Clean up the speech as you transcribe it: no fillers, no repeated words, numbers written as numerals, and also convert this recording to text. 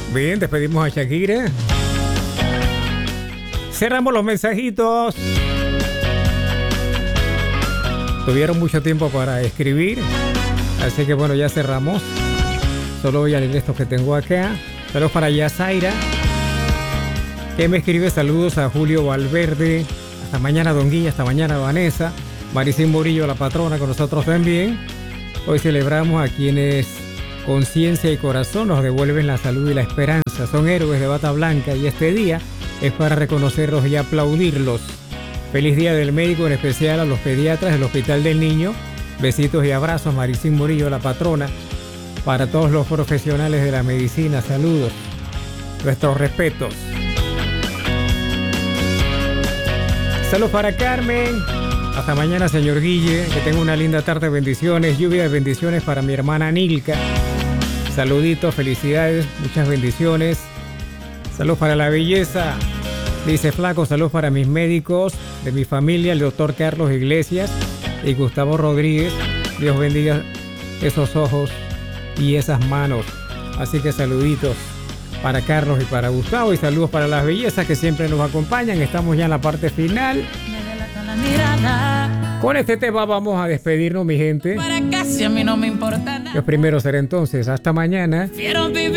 Bien, despedimos a Shakira. Cerramos los mensajitos. Tuvieron mucho tiempo para escribir, así que bueno, ya cerramos. Solo voy a leer estos que tengo acá. Saludos para Yazaira, que me escribe saludos a Julio Valverde. Hasta mañana, Don Guilla. Hasta mañana, Vanessa. Maricín Murillo, la patrona, con nosotros también. Hoy celebramos a quienes con ciencia y corazón nos devuelven la salud y la esperanza. Son héroes de bata blanca y este día es para reconocerlos y aplaudirlos. Feliz Día del Médico, en especial a los pediatras del Hospital del Niño. Besitos y abrazos, Maricín Murillo, la patrona. Para todos los profesionales de la medicina, saludos. Nuestros respetos. Saludos para Carmen. Hasta mañana, señor Guille. Que tenga una linda tarde. Bendiciones. Lluvia de bendiciones para mi hermana Nilka. Saluditos, felicidades, muchas bendiciones. Saludos para la belleza. Dice Flaco, saludos para mis médicos de mi familia, el doctor Carlos Iglesias y Gustavo Rodríguez. Dios bendiga esos ojos y esas manos. Así que saluditos para Carlos y para Gustavo, y saludos para las bellezas que siempre nos acompañan. Estamos ya en la parte final. Con este tema vamos a despedirnos, mi gente. Para casi a mí no me importa nada. Los primeros será entonces. Hasta mañana. Quiero vivir